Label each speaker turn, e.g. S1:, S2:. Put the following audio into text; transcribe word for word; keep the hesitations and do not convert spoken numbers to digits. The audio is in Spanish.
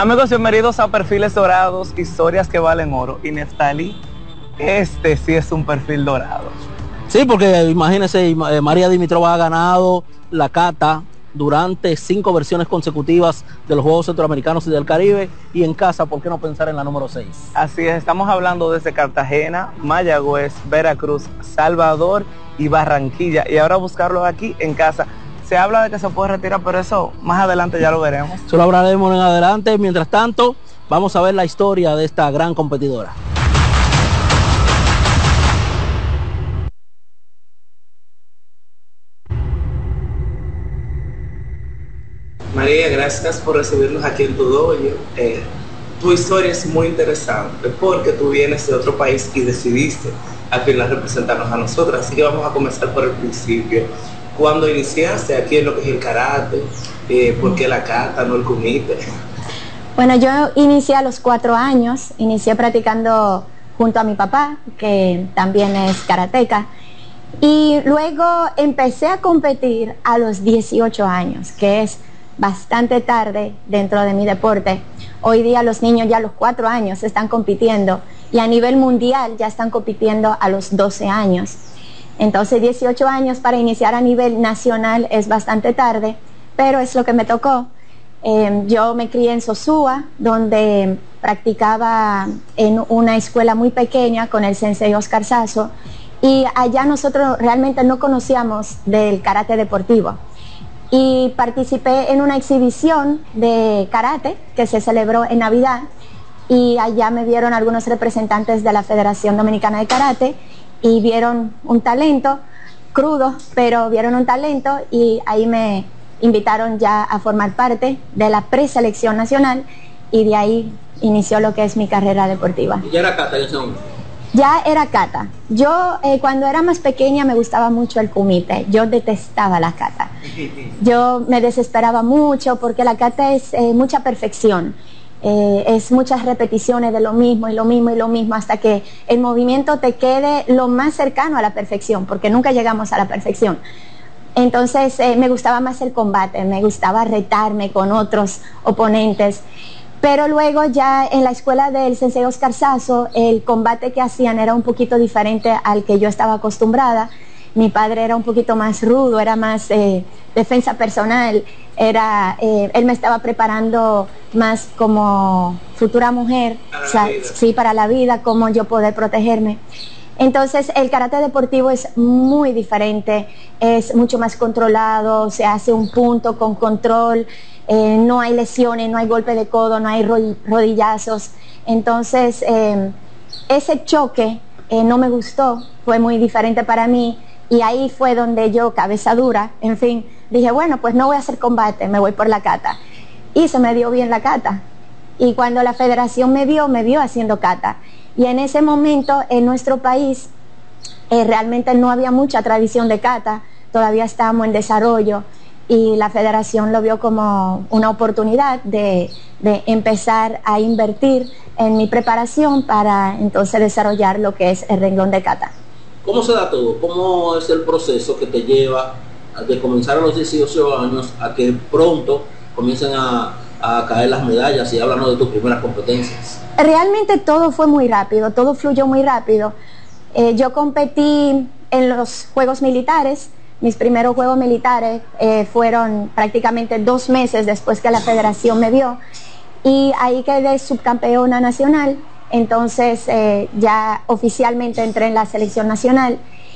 S1: Amigos, bienvenidos a Perfiles Dorados, historias que valen oro. Y Neftalí, este sí es un perfil dorado.
S2: Sí, porque imagínense, María Dimitrova ha ganado la cata durante cinco versiones consecutivas de los Juegos Centroamericanos y del Caribe, y en casa, ¿por qué no pensar en la número seis?
S1: Así es, estamos hablando desde Cartagena, Mayagüez, Veracruz, Salvador y Barranquilla, y ahora buscarlo aquí en casa. Se habla de que se puede retirar, pero eso más adelante ya lo veremos.
S2: Eso lo hablaremos en adelante. Mientras tanto, vamos a ver la historia de esta gran competidora.
S1: María, gracias por recibirnos aquí en tu dojo. Eh, tu historia es muy interesante porque tú vienes de otro país y decidiste al final representarnos a nosotros. Así que vamos a comenzar por el principio. Cuando iniciaste aquí en lo que es el karate, eh, ¿por qué la kata, no el kumite?
S3: Bueno, yo inicié a los cuatro años, inicié practicando junto a mi papá, que también es karateca, y luego empecé a competir a los dieciocho años, que es bastante tarde dentro de mi deporte. Hoy día los niños ya a los cuatro años están compitiendo, y a nivel mundial ya están compitiendo a los doce años. Entonces dieciocho años para iniciar a nivel nacional es bastante tarde, pero es lo que me tocó. Eh, yo me crié en Sosúa, donde practicaba en una escuela muy pequeña con el sensei Oscar Sasso, y allá nosotros realmente no conocíamos del karate deportivo. Y participé en una exhibición de karate que se celebró en Navidad, y allá me vieron algunos representantes de la Federación Dominicana de Karate, y vieron un talento crudo, pero vieron un talento y ahí me invitaron ya a formar parte de la preselección nacional, y de ahí inició lo que es mi carrera deportiva.
S2: ¿Ya era kata en ese momento?
S3: Ya era kata. Yo eh, cuando era más pequeña me gustaba mucho el kumite. Yo detestaba la kata. Yo me desesperaba mucho porque la kata es eh, mucha perfección. Eh, es muchas repeticiones de lo mismo y lo mismo y lo mismo hasta que el movimiento te quede lo más cercano a la perfección, porque nunca llegamos a la perfección. Entonces eh, me gustaba más el combate, me gustaba retarme con otros oponentes, pero luego ya en la escuela del sensei Oscar Sasso el combate que hacían era un poquito diferente al que yo estaba acostumbrada. Mi padre era un poquito más rudo, era más eh, defensa personal, era, eh, él me estaba preparando más como futura mujer,
S1: para
S3: o sea, sí, para la vida, cómo yo poder protegerme. Entonces el karate deportivo es muy diferente, es mucho más controlado, se hace un punto con control, eh, no hay lesiones, no hay golpe de codo, no hay rodillazos. Entonces eh, ese choque eh, no me gustó, fue muy diferente para mí. Y ahí fue donde yo, cabeza dura, en fin, dije, bueno, pues no voy a hacer combate, me voy por la kata. Y se me dio bien la kata. Y cuando la federación me vio, me vio haciendo kata. Y en ese momento, en nuestro país, eh, realmente no había mucha tradición de kata, todavía estábamos en desarrollo, y la federación lo vio como una oportunidad de, de empezar a invertir en mi preparación para entonces desarrollar lo que es el renglón de kata.
S2: ¿Cómo se da todo? ¿Cómo es el proceso que te lleva de comenzar a los dieciocho años a que pronto comiencen a, a caer las medallas, y háblanos de tus primeras competencias?
S3: Realmente todo fue muy rápido, todo fluyó muy rápido. Eh, yo competí en los Juegos Militares. Mis primeros Juegos Militares eh, fueron prácticamente dos meses después que la federación me vio, y ahí quedé subcampeona nacional. Entonces eh, ya oficialmente entré en la selección nacional,